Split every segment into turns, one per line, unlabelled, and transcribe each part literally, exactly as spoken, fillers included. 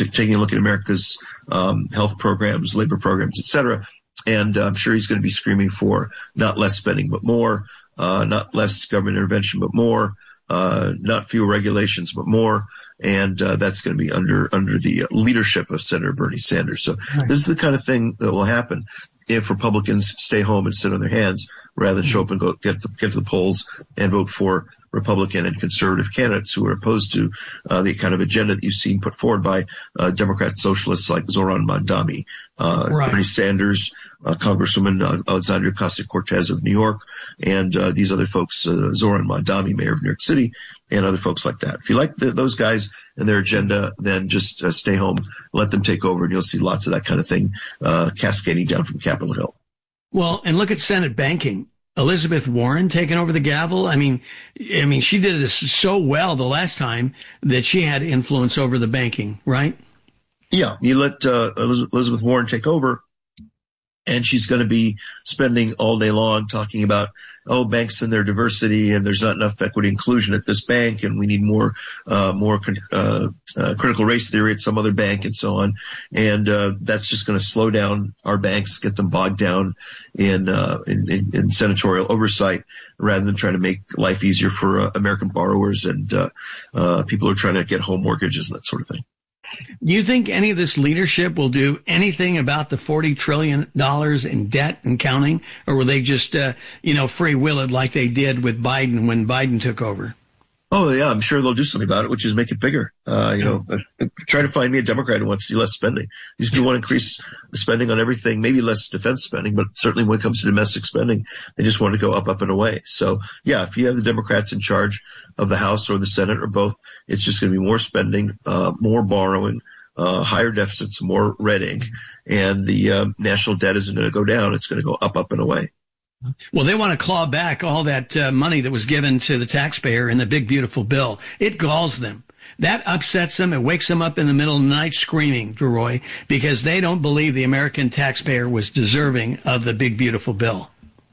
t- taking a look at America's um, health programs, labor programs, et cetera. And I'm sure he's going to be screaming for not less spending, but more, uh, not less government intervention, but more, uh, not fewer regulations, but more. And uh, that's going to be under under the leadership of Senator Bernie Sanders. So right. This is the kind of thing that will happen if Republicans stay home and sit on their hands rather than show up and go get to, get to the polls and vote for Republican and conservative candidates who are opposed to uh, the kind of agenda that you've seen put forward by uh, Democrat socialists like Zoran Mandami, uh, right. Bernie Sanders, uh, Congresswoman uh, Alexandria Ocasio-Cortez of New York, and uh, these other folks, uh, Zoran Mandami, mayor of New York City, and other folks like that. If you like the, those guys and their agenda, then just uh, stay home, let them take over, and you'll see lots of that kind of thing uh, cascading down from Capitol Hill.
Well, and look at Senate banking. Elizabeth Warren taking over the gavel. I mean, I mean, she did this so well the last time that she had influence over the banking, right?
Yeah, you let uh, Elizabeth Warren take over, and she's going to be spending all day long talking about, oh, banks and their diversity, and there's not enough equity inclusion at this bank, and we need more, uh, more uh, uh, critical race theory at some other bank, and so on. And uh, that's just going to slow down our banks, get them bogged down in, uh, in, in, in senatorial oversight, rather than trying to make life easier for uh, American borrowers and uh, uh, people who are trying to get home mortgages and that sort of thing.
Do you think any of this leadership will do anything about the forty trillion dollars in debt and counting, or will they just, uh, you know, free will it like they did with Biden when Biden took over?
Oh, yeah, I'm sure they'll do something about it, which is make it bigger. Uh, you know, uh, try to find me a Democrat who wants to see less spending. These people want to increase the spending on everything, maybe less defense spending, but certainly when it comes to domestic spending, they just want to go up, up, and away. So, yeah, if you have the Democrats in charge of the House or the Senate or both, it's just going to be more spending, uh, more borrowing, uh, higher deficits, more red ink, and the uh, national debt isn't going to go down. It's going to go up, up, and away.
Well, they want to claw back all that uh, money that was given to the taxpayer in the big, beautiful bill. It galls them. That upsets them. It wakes them up in the middle of the night screaming, Roy, because they don't believe the American taxpayer was deserving of the big, beautiful bill.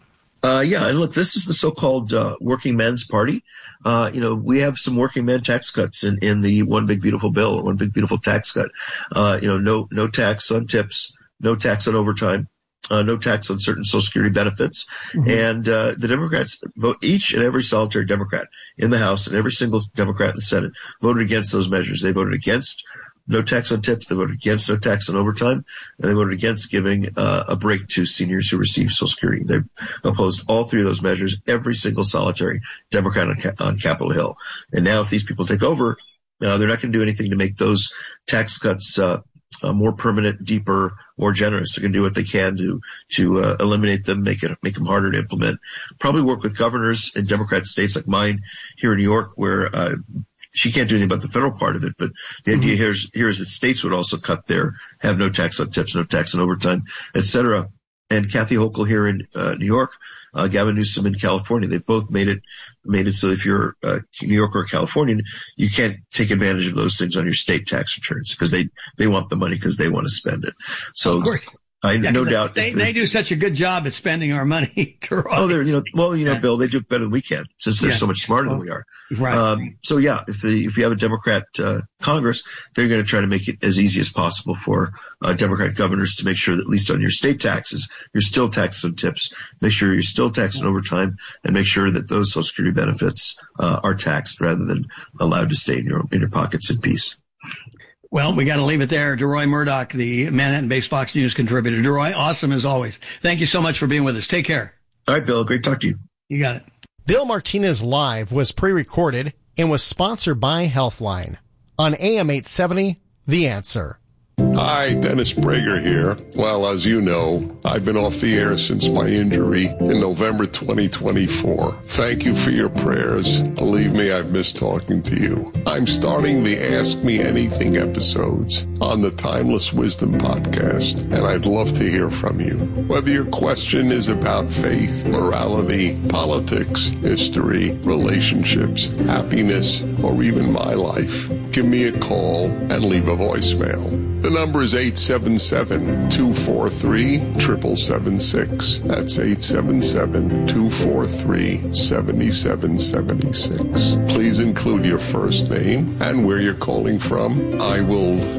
Uh, yeah, and look, this is the so-called uh, working men's party. Uh, you know, we have some working men tax cuts in, in the One Big Beautiful Bill, or One Big Beautiful Tax Cut. Uh, you know, no no tax on tips, no tax on overtime. Uh, no tax on certain Social Security benefits. Mm-hmm. And uh, the Democrats vote, each and every solitary Democrat in the House and every single Democrat in the Senate voted against those measures. They voted against no tax on tips. They voted against no tax on overtime. And they voted against giving uh, a break to seniors who receive Social Security. They opposed all three of those measures, every single solitary Democrat on, on Capitol Hill. And now if these people take over, uh, they're not going to do anything to make those tax cuts uh, Uh, more permanent, deeper, more generous. They're going to do what they can to to uh, eliminate them, make it make them harder to implement. Probably work with governors in Democrat states like mine here in New York, where uh, she can't do anything about the federal part of it. But the mm-hmm. idea here is, here is that states would also cut their, have no tax on tips, no tax on overtime, et cetera. And Kathy Hochul here in uh, New York, uh, Gavin Newsom in California, they've both made it made it so if you're a New Yorker or Californian, you can't take advantage of those things on your state tax returns because they, they want the money because they want to spend it. So
of course.
I
yeah,
no doubt
they, they do such a good job at spending our money.
Oh, they're, you know, well, you know, yeah. Bill, they do it better than we can since they're yeah. so much smarter well, than we are.
Right.
Um, so yeah, if the, if you have a Democrat, uh, Congress, they're going to try to make it as easy as possible for, uh, Democrat governors to make sure that at least on your state taxes, you're still taxed on tips, make sure you're still taxed on overtime, and make sure that those Social Security benefits, uh, are taxed rather than allowed to stay in your, in your pockets in peace.
Well, we got to leave it there. DeRoy Murdock, the Manhattan-based Fox News contributor. DeRoy, awesome as always. Thank you so much for being with us. Take care.
All right, Bill. Great to talk to you.
You got it.
Bill Martinez Live was pre-recorded and was sponsored by Healthline on A M eight seventy, The Answer.
Hi, Dennis Prager here. Well, as you know, I've been off the air since my injury in November twenty twenty-four. Thank you for your prayers. Believe me, I've missed talking to you. I'm starting the Ask Me Anything episodes on the Timeless Wisdom podcast, and I'd love to hear from you. Whether your question is about faith, morality, politics, history, relationships, happiness, or even my life, give me a call and leave a voicemail. The number is eight seven seven, two four three, seven seven seven six. That's eight seven seven, two four three, seven seven seven six. Please include your first name and where you're calling from. I will